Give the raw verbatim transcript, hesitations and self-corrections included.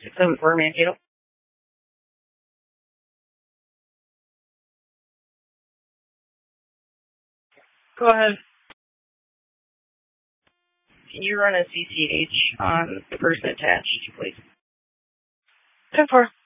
six seven four Mankato. Go ahead. Can you run a C C H on the person attached, please? ten four.